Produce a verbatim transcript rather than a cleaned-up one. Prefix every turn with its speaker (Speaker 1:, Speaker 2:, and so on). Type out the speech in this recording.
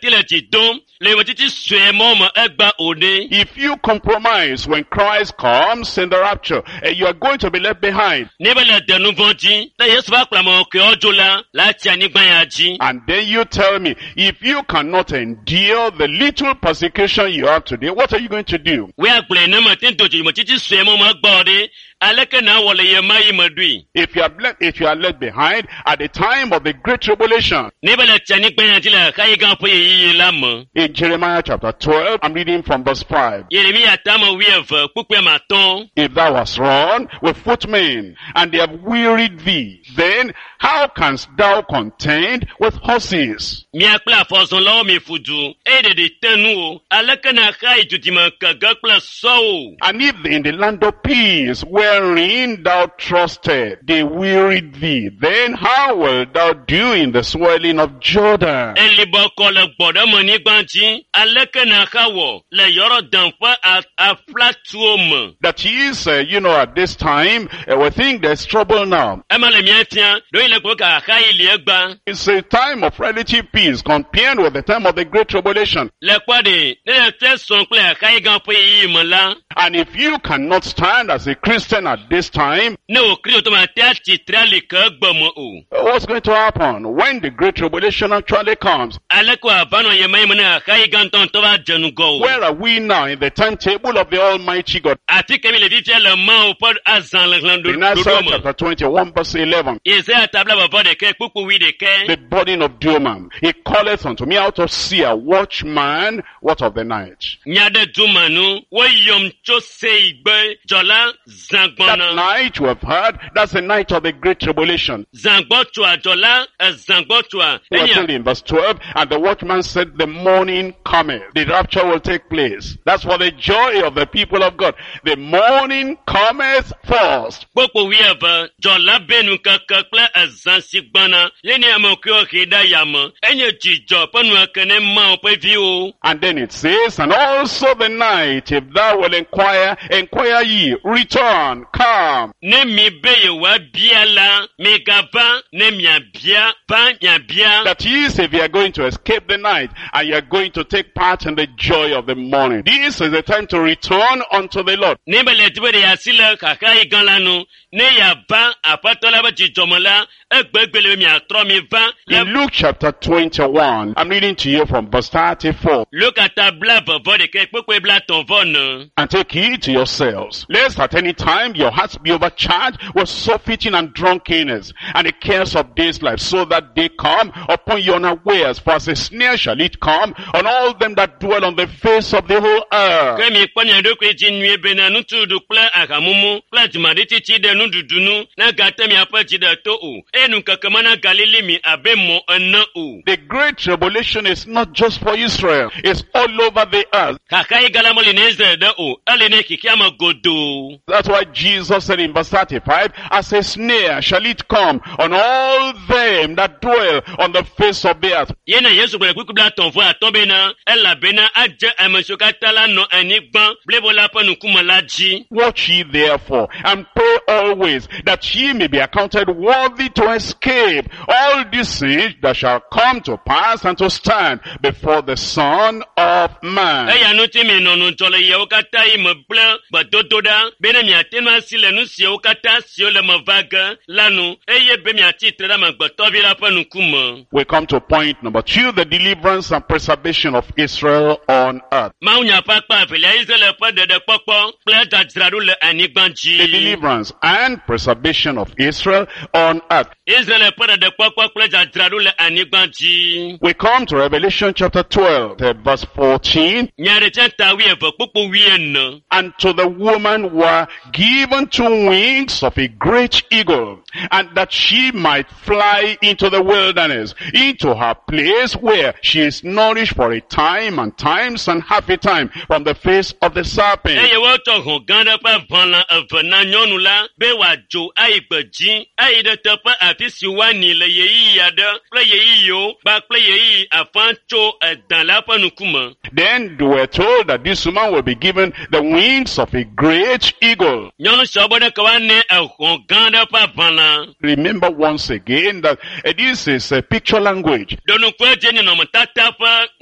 Speaker 1: tile ti dom, le watiti swe moma egba ode.
Speaker 2: If you compromise when Christ comes in the rapture, uh, you are going to be left behind.
Speaker 1: Nebe le denu vonji, la yesu ba klamo ke ojola, la ti anigba yaji.
Speaker 2: And then you tell me, if you cannot endure the little persecution you have today, what are you going to do?
Speaker 1: We agbele ne matin doji watiti swe moma egba ode. Aleke na wole ye mayi madui.
Speaker 2: If you are left, if you are left behind at the time of the great tribulation.
Speaker 1: Nebe le ti anigba yaji la kayi gan po ye yi la mo.
Speaker 2: In Jeremiah chapter twelve, I'm reading from verse five.
Speaker 1: Yeremia tama wieve kukwe maton.
Speaker 2: If thou hast run with footmen, and they have wearied thee, then how canst thou contend with horses?
Speaker 1: Mia kla fozon lo mi fudu. Ede de tenu. Aleke na kayi tutima kaga kla so.
Speaker 2: And if in the land of peace, wherein thou trusted, they wearied thee, then how wilt thou do in the swelling of Jordan?
Speaker 1: Elibo kole gbodo mani gbanti. Aleke na kawo. Le yoro danfa a, a flat tuom.
Speaker 2: That is, uh, you know, at this time, uh, we think there's trouble now.
Speaker 1: Ema le mietian. Do ile kwa kayi li egba.
Speaker 2: It's a time of relative peace compared with the time of the great tribulation.
Speaker 1: Le kwa de. Le te son kle kayi gan po yi mala.
Speaker 2: And if you cannot stand as a Christian at this time,
Speaker 1: Ne o kri to ma te titra li ke egba mo o.
Speaker 2: what's going to happen when the great tribulation actually comes?
Speaker 1: Alekwa bano ye mai mana kayi gan ton to ba jenu go.
Speaker 2: Where are we now in the timetable of the Almighty God?
Speaker 1: Ati kemi le vite le ma o pod azan le glan do
Speaker 2: In Isaiah
Speaker 1: do mo.
Speaker 2: chapter twenty-one verse eleven,
Speaker 1: Isaiah tabla ba de ke pupu wi de ke.
Speaker 2: the burden of doom, he calleth unto me out of seer, watchman, what of the night?
Speaker 1: Nyade dumanu wo yom cho se igbe jola
Speaker 2: That
Speaker 1: zangbona.
Speaker 2: night you have heard, that's the night of the great tribulation.
Speaker 1: Zangbo tua jola zangbo tua.
Speaker 2: We're still in verse twelve, and the watchman said, the morning cometh. The rapture will take place. That's for the joy of the people of God. The morning cometh first.
Speaker 1: Popo wi ebe jola benu keke kple azan si gbana. Yeni amo ki o hida yamo. Enye jijo penu akene ma o pe vi o.
Speaker 2: And then it says, and also the night, if thou will inquire, inquire ye, return, come.
Speaker 1: Ne mi beye wa bia la. Me gaba ne mia bia. Ba mia bia.
Speaker 2: That is, if you are going to escape the night, and you are going to take part in the joy of the morning. This is the time to return unto the Lord.
Speaker 1: Ne be le tibe de yasile kaka yi gan lanu. Ne ya ba apatola ba jijo mola. Egbegbele mi atro mi va.
Speaker 2: In Luke chapter twenty-one, I'm reading to you from verse thirty-four.
Speaker 1: Look at that bla vo de ke popo bla ton von.
Speaker 2: And take heed to yourselves, lest at any time your hearts be overcharged with surfeiting and drunkenness, and the cares of this life, so that they come upon you unawares. For as a snare shall it come on all them that dwell on the face of the whole earth.
Speaker 1: Kemi kwanya do kwe jinwe bena nutu du kla akamumu. Kla jimadi titi de nu dudunu. Na gata mi apa jida to u. Enu kakamana galili mi abe mo ena u.
Speaker 2: The great tribulation is not just for Israel, it's all over the earth.
Speaker 1: Kakai galamoli neze de u. Aline kikiama godo.
Speaker 2: That's why Jesus said in verse thirty-five, as a snare shall it come on all them that dwell on the face of the earth.
Speaker 1: Yena yesu kwe kukubla tonfo atombe na. Ela bena aje amashokatala no anigban. Blebo la panu kumalaji.
Speaker 2: Watch ye therefore, and pray always, that ye may be accounted worthy to escape all these things that shall come to pass and to stand before the Son of Man.
Speaker 1: Eya no ti mi nonu jole ye okata i me ble badodo da. Bena mi atema sile nu si okata si ole me vaga. Lanu. Eye be mi ati treda ma gbotovi la panu kuma.
Speaker 2: We come to point number two, the deliverance and preservation of Israel on earth.
Speaker 1: Ma unya pa pa vele Israel pa de de popo. Ple da jradu le anigbanji.
Speaker 2: The deliverance and preservation of Israel on earth.
Speaker 1: Israel pa de de popo ple da jradu le anigbanji.
Speaker 2: We come to Revelation chapter twelve, uh, verse fourteen.
Speaker 1: Nyare chanta wi e popo wi en.
Speaker 2: And to the woman were given two wings of a great eagle, and that she might fly into the wilderness, into her place where she is nourished for a time and times and half a time from the face of the serpent.
Speaker 1: Eye wo to ho ganda pa vanla avana nyonu la be wa jo ai gbeji ai de te pa afisi wa ni le yeyi ya de ple yeyi yo ba ple yeyi afan cho edan la pa nukuma.
Speaker 2: Then they were told that this woman will be given the wings of a great eagle.
Speaker 1: Nyonu so bo de kwa ne e ho ganda pa vanla.
Speaker 2: Remember once again that uh, this is a picture language.
Speaker 1: Donu kwa jeni no mtata pa